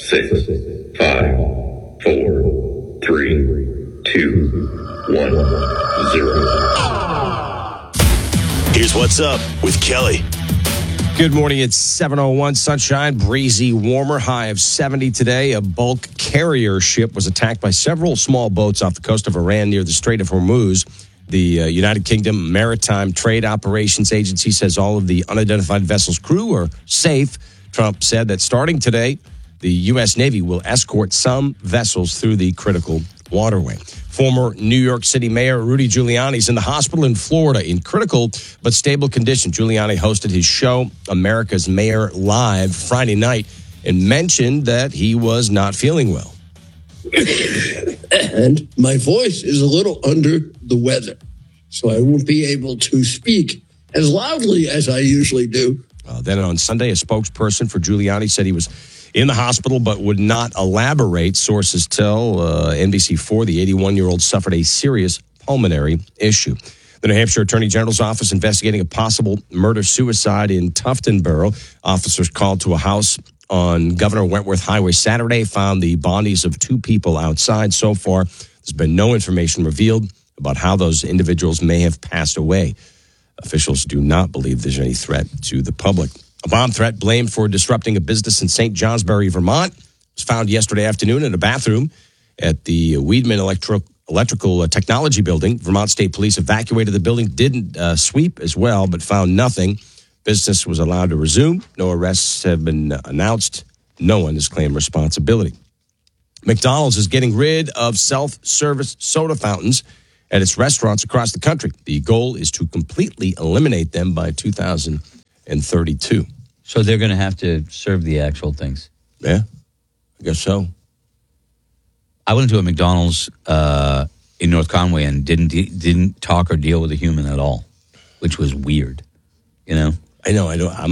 6, 5, 4, 3, 2, 1, 0. Here's what's up with Kelly. Good morning. It's 7:01. Sunshine, breezy, warmer. High of 70 today. A bulk carrier ship was attacked by several small boats off the coast of Iran near the Strait of Hormuz. The United Kingdom Maritime Trade Operations Agency says all of the unidentified vessel's crew are safe. Trump said that starting today, the U.S. Navy will escort some vessels through the critical waterway. Former New York City Mayor Rudy Giuliani is in the hospital in Florida in critical but stable condition. Giuliani hosted his show, America's Mayor Live, Friday night and mentioned that he was not feeling well. And my voice is a little under the weather, so I won't be able to speak as loudly as I usually do. Then on Sunday, a spokesperson for Giuliani said he was in the hospital but would not elaborate. Sources tell NBC4 the 81-year-old suffered a serious pulmonary issue. The New Hampshire Attorney General's office investigating a possible murder-suicide in Tuftonboro. Officers called to a house on Governor Wentworth Highway Saturday, found the bodies of two people outside. So far, there's been no information revealed about how those individuals may have passed away. Officials do not believe there's any threat to the public. A bomb threat blamed for disrupting a business in St. Johnsbury, Vermont, was found yesterday afternoon in a bathroom at the Weedman Electrical Technology Building. Vermont State Police evacuated the building, didn't sweep as well, but found nothing. Business was allowed to resume. No arrests have been announced. No one has claimed responsibility. McDonald's is getting rid of self-service soda fountains at its restaurants across the country. The goal is to completely eliminate them by 2032. So they're going to have to serve the actual things. Yeah, I guess so. I went into a McDonald's in North Conway and didn't talk or deal with a human at all, which was weird. You know? I know.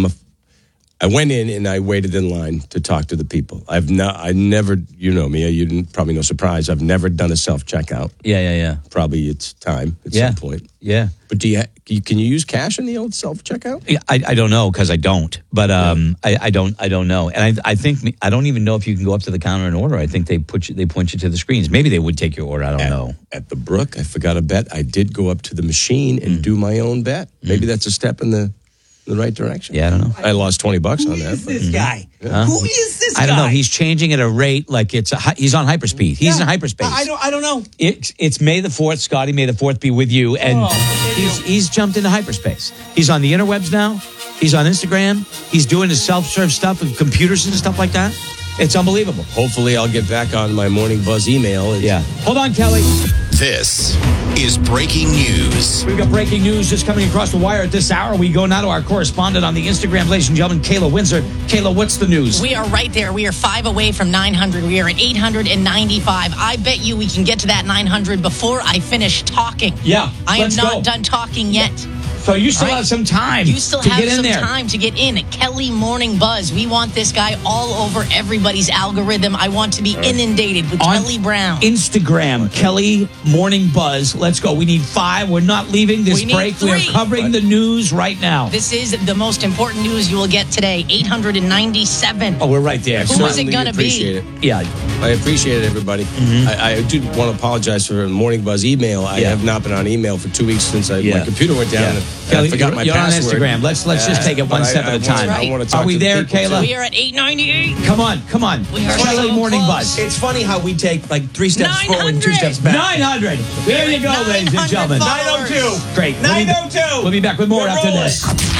I went in and I waited in line to talk to the people. I never, you know me, you didn't, probably no surprise. I've never done a self-checkout. Yeah. Probably it's time at some point. Yeah. But can you use cash in the old self-checkout? Yeah, I don't know because I don't. But I don't know. And I think I don't even know if you can go up to the counter and order. I think they point you to the screens. Maybe they would take your order. I don't know. At the Brook, I forgot a bet. I did go up to the machine and do my own bet. Maybe that's a step in the right direction. Yeah, I don't know. I lost $20 on that. Who is this guy? Yeah. Who is this guy? I don't know. He's changing at a rate like he's on hyperspeed. He's in hyperspace. I don't know. It's May the 4th. Scotty, May the 4th be with you. And he's jumped into hyperspace. He's on the interwebs now. He's on Instagram. He's doing his self-serve stuff with computers and stuff like that. It's unbelievable. Hopefully, I'll get back on my Morning Buzz email. Hold on, Kelly. This is breaking news. We've got breaking news just coming across the wire at this hour. We go now to our correspondent on the Instagram, ladies and gentlemen, Kayla Windsor. Kayla, what's the news? We are right there. We are 5 away from 900. We are at 895. I bet you we can get to that 900 before I finish talking. Yeah, I am not done talking yet. So you still have some time. You still have some time to get in. Kelly Morning Buzz. We want this guy all over everybody's algorithm. I want to be inundated with on Kelly Brown. Instagram, Kelly Morning Buzz. Let's go. We need 5. We're not leaving this break. 3. We are covering the news right now. This is the most important news you will get today. 897. Oh, we're right there. Who is it going to be? Yeah. I appreciate it, everybody. I do want to apologize for the Morning Buzz email. I have not been on email for 2 weeks since my computer went down. Kelly, I forgot my you're password. on Instagram. Let's just take it one step at a time. Are we there, Kayla? We are at 898. Come on. We are Kelly so Morning close. Buzz. It's funny how we take like 3 steps forward and 2 steps back. 900. There you go, ladies and gentlemen. 902. Great. 902. We'll be back with more after this.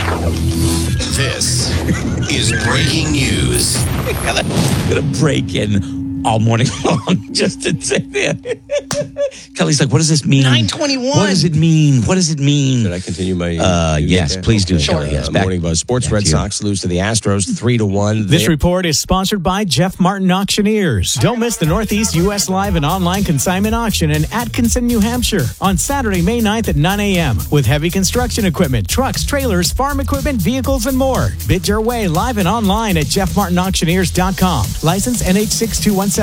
This is breaking news. I'm going to break in all morning long just to say that. Kelly's like, what does this mean? 921. What does it mean? What does it mean? Did I continue my... yes, please do. Sure. Kelly. Yes, Morning Buzz. Sports Red Sox lose to the Astros 3-1. This report is sponsored by Jeff Martin Auctioneers. Don't miss the Northeast U.S. Live and Online Consignment Auction in Atkinson, New Hampshire on Saturday, May 9th at 9 a.m. with heavy construction equipment, trucks, trailers, farm equipment, vehicles, and more. Bid your way live and online at jeffmartinauctioneers.com. License NH6217.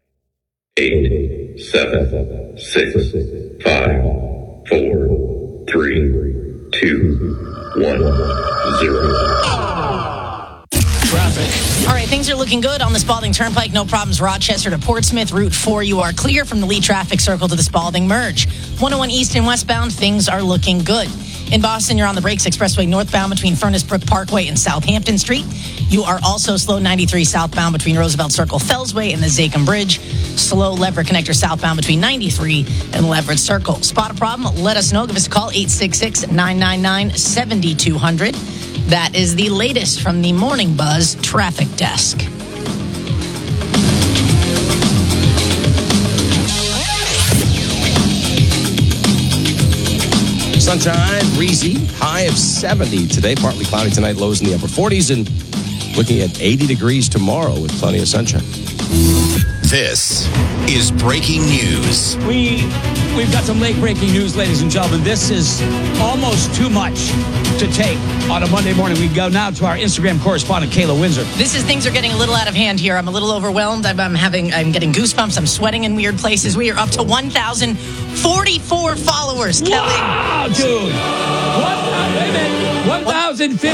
8, 7, 6, 5, 4, 3, 2, 1, 0. Traffic traffic. All right, things are looking good on the Spalding Turnpike. No problems. Rochester to Portsmouth. Route 4, you are clear from the Lee traffic circle to the Spalding merge. 101 East and westbound, things are looking good. In Boston, you're on the Brakes Expressway northbound between Furnace Brook Parkway and Southampton Street. You are also slow 93 southbound between Roosevelt Circle, Fellsway, and the Zachem Bridge. Slow Leverett Connector southbound between 93 and Leverett Circle. Spot a problem? Let us know. Give us a call, 866-999-7200. That is the latest from the Morning Buzz Traffic Desk. Sunshine, breezy, high of 70 today. Partly cloudy tonight, lows in the upper 40s, and looking at 80 degrees tomorrow with plenty of sunshine. This is breaking news. We've got some late breaking news, ladies and gentlemen. This is almost too much to take on a Monday morning. We go now to our Instagram correspondent, Kayla Windsor. Things are getting a little out of hand here. I'm a little overwhelmed. I'm getting goosebumps. I'm sweating in weird places. We are up to 1,044 followers, Kelly. Wow, dude. Wait a minute. 1,050.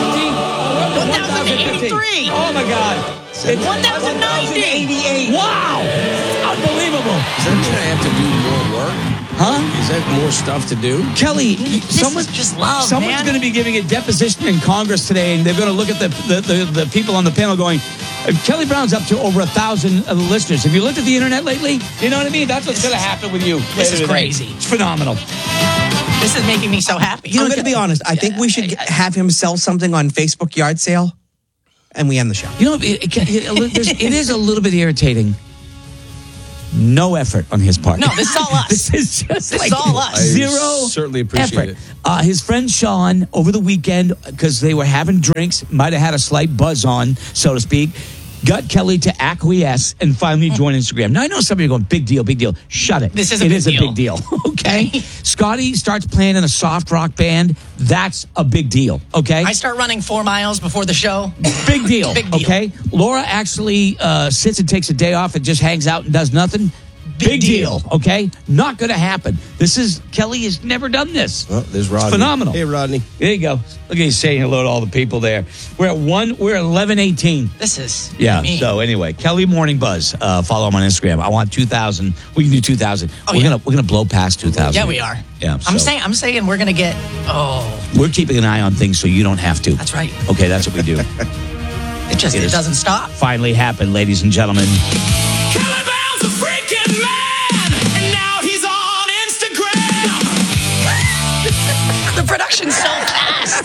1,083. Oh, my God. It's 1,090. Wow. Unbelievable. Is that going to have to do more work? Huh? Is that more stuff to do? Kelly, Someone's going to be giving a deposition in Congress today, and they're going to look at the people on the panel going, Kelly Brown's up to over 1,000 listeners. Have you looked at the internet lately? You know what I mean? That's what's going to happen with you. This is crazy. It's phenomenal. This is making me so happy. I'm going to be honest. I think we should have him sell something on Facebook yard sale, and we end the show. You know, it is a little bit irritating. No effort on his part. No, this is all us. This is just This is all us. Zero certainly appreciate effort. His friend Sean, over the weekend, because they were having drinks, might have had a slight buzz on, so to speak, got Kelly to acquiesce and finally join Instagram. Now, I know some of you are going, big deal, big deal. Shut it. This is a It big is deal. a big deal, okay? Scotty starts playing in a soft rock band. That's a big deal, okay? I start running 4 miles before the show. Big deal, Big deal. okay? Laura actually sits and takes a day off and just hangs out and does nothing. Big deal, okay? Not going to happen. Kelly has never done this. Oh, there's Rodney. It's phenomenal. Hey, Rodney. There you go. Look at you saying hello to all the people there. We're at 11:18. This is Yeah. me. So anyway, Kelly Morning Buzz. Follow him on Instagram. I want 2,000. We can do 2,000. We're gonna blow past 2,000. Yeah, we are. Yeah. I'm so saying we're gonna get. Oh, we're keeping an eye on things so you don't have to. that's right. Okay, that's what we do. It is. doesn't stop. Finally happened, ladies and gentlemen. Kelly Brown's a freaking man, and now he's on Instagram. The production's so fast.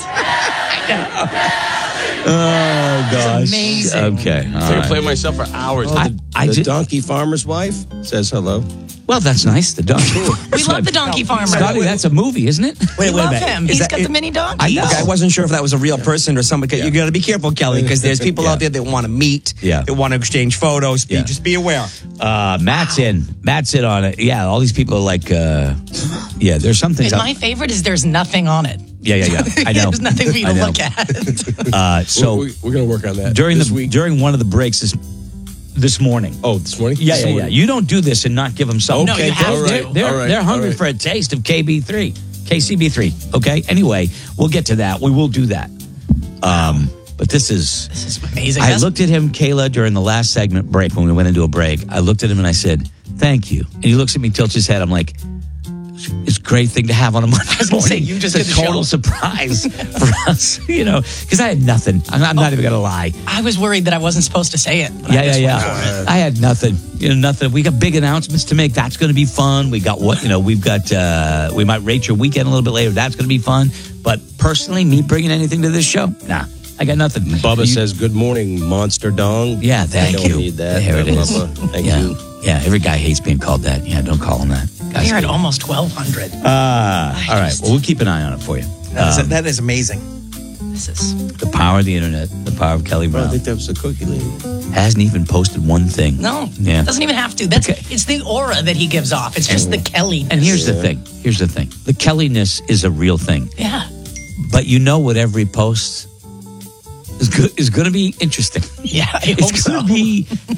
Oh gosh. amazing. Okay. I'm going to play myself for hours. I the did- donkey farmer's wife says hello. Well, that's nice. The donkey. We love the donkey farmer. Scotty, that's a movie, isn't it? We Wait a love minute. him. Is He's that- got the mini donkey. I know. Okay, I wasn't sure if that was a real person or somebody. You got to be careful, Kelly, because there's people out there that want to meet. Yeah. That want to exchange photos. Yeah. Just be aware. Matt's in on it. Yeah, all these people are like, yeah, there's some things. My favorite is there's nothing on it. Yeah. I know. There's nothing for you I to know. look at. So we're going to work on that during this week. during one of the breaks this morning. Oh, this morning? Yeah. You don't do this and not give them something. No, you have all to. right. They're hungry for a taste of KCB3. Okay. Anyway, we'll get to that. We will do that. But this is amazing. I looked at him, Kayla, during the last segment break when we went into a break. I looked at him and I said, "Thank you." And he looks at me, tilts his head. I'm like, it's a great thing to have on a Monday was gonna say, morning. you just it's did a the total show. surprise for us, because I had nothing. I'm not even going to lie. I was worried that I wasn't supposed to say it. but I just went for it. I had nothing. Nothing. We got big announcements to make. That's going to be fun. We got we've got, we might rate your weekend a little bit later. That's going to be fun. But personally, me bringing anything to this show, nah, I got nothing. Bubba says, good morning, monster dong. Yeah, thank I you. don't need that. There it is. Bubba. Thank yeah. you. Yeah, every guy hates being called that. Yeah, don't call him that. Guys We're at hate- almost 1,200. All right. Well, we'll keep an eye on it for you. That is amazing. This is The power of the internet, the power of Kelly I Brown. think that was a cookie lady. Hasn't even posted one thing. no. Yeah. Doesn't even have to. It's the aura that he gives off. It's just the Kelly. And here's the thing. The Kelly-ness is a real thing. yeah. But what every post is going to be interesting. Yeah, I hope It's so. going to be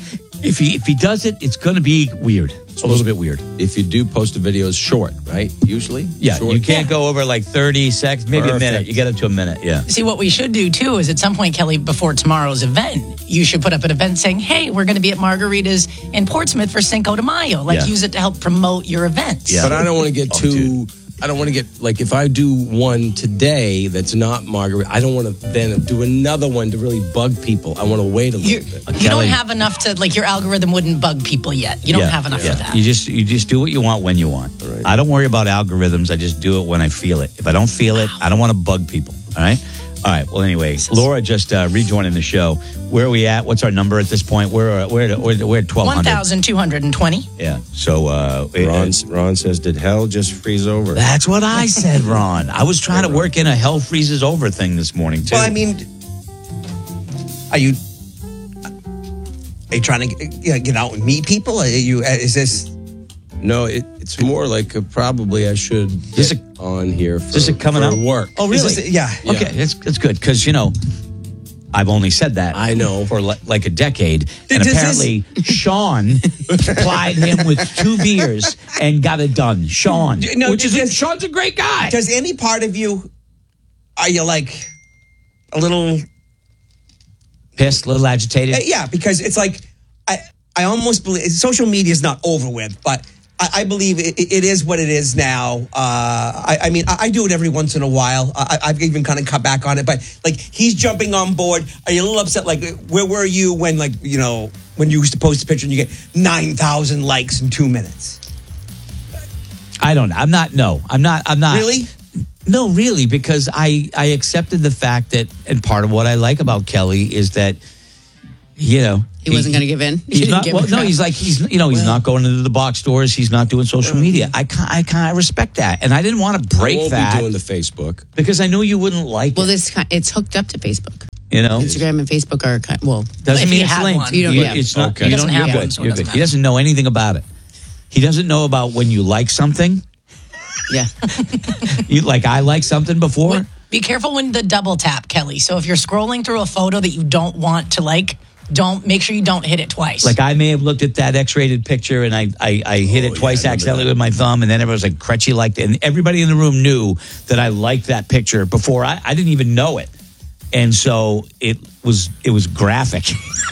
If he does it, it's going to be weird. A little bit weird. If you do post a video, it's short, right? Usually? Yeah, Short. you can't go over like 30 seconds, maybe a minute. You get up to a minute, yeah. See, what we should do, too, is at some point, Kelly, before tomorrow's event, you should put up an event saying, hey, we're going to be at Margarita's in Portsmouth for Cinco de Mayo. Like, use it to help promote your events. Yeah. But I don't want to get too... I don't want to get, like, if I do one today that's not Margarita, I don't want to then do another one to really bug people. I want to wait a little bit. You don't have enough to, like, your algorithm wouldn't bug people yet. You don't have enough of that. You just do what you want when you want. Right. I don't worry about algorithms. I just do it when I feel it. If I don't feel it, I don't want to bug people. All right? All right. Well, anyway, Laura just rejoining the show. Where are we at? What's our number at this point? We're at 1,200. 1,220. Yeah. So Ron says, did hell just freeze over? that's what I said, Ron. I was trying to work in a hell freezes over thing this morning too. Well, I mean, are you trying to get out and meet people? Is this? No, it's more like probably I should get on here for, is it coming for out? work. Oh, really? Yeah. Okay, it's good because I've only said that I know for like a decade, and Does apparently Sean plied him with 2 beers and got it done. Sean, Sean's a great guy. Does any part of you, are you like a little Pissed, a little agitated? Yeah, because it's like I almost believe social media is not over with, but I believe it is what it is now. I mean, I do it every once in a while. I've even kind of cut back on it, but like he's jumping on board. Are you a little upset? Like, where were you when, like, when you used to post a picture and you get 9,000 likes in 2 minutes? I don't know. I'm not. Really? No, really, because I accepted the fact that, and part of what I like about Kelly is that, he wasn't going to give in. He's not. Well, no, he's not going into the box stores. He's not doing social media. I kind of respect that, and I didn't want to break I won't that. be doing the Facebook because I know you wouldn't like well, it. it's hooked up to Facebook. Instagram and Facebook are doesn't mean it's linked. One. You don't. It's not. Okay. You He doesn't have you're one, good. so it You're doesn't good. He doesn't know anything about it. He doesn't know about when you like something. Yeah. I like something before. Be careful when the double tap, Kelly. So if you're scrolling through a photo that you don't want to like, make sure you don't hit it twice. Like I may have looked at that X-rated picture and I hit it twice accidentally with my thumb, and then everyone was like, Cretchy liked it. And everybody in the room knew that I liked that picture before I didn't even know it. And so it was graphic.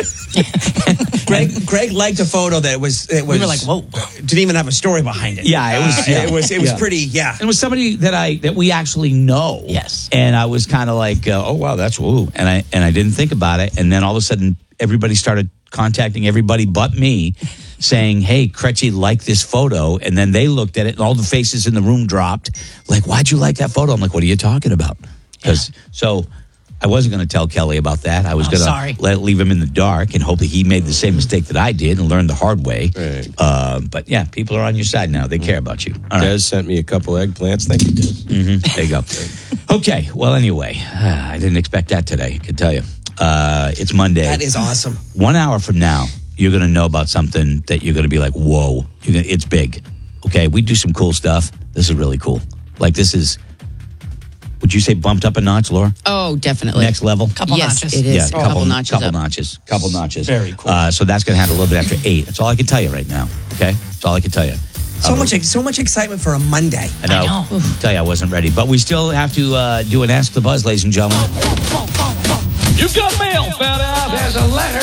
Greg liked a photo that was we were like, whoa. Didn't even have a story behind it. Yeah, it was pretty. Yeah, it was somebody that we actually know. Yes, and I was kind of like, oh wow, that's woo, and I didn't think about it, and then all of a sudden everybody started contacting everybody but me, saying, hey, Cretchy liked this photo, and then they looked at it, and all the faces in the room dropped. Like, why'd you like that photo? I'm like, what are you talking about? So. I wasn't going to tell Kelly about that. I was going to leave him in the dark and hope that he made the same mistake that I did and learned the hard way. Right. But yeah, people are on your side now. They care about you. All right. Des sent me a couple eggplants. Thank you, Des. Mm-hmm. There you go. Okay. Well, anyway, I didn't expect that today. I can tell you. It's Monday. That is awesome. 1 hour from now, you're going to know about something that you're going to be like, whoa, it's big. Okay. We do some cool stuff. This is really cool. Like this is. Would you say bumped up a notch, Laura? Oh, definitely. Next level? Couple yes, notches. it is. Yeah, couple notches. Couple notches. Very cool. So that's going to happen a little bit after 8. That's all I can tell you right now. Okay? That's all I can tell you. So much excitement for a Monday. I know. I tell you, I wasn't ready. But we still have to do an Ask the Buzz, ladies and gentlemen. You've got mail, fella. There's a letter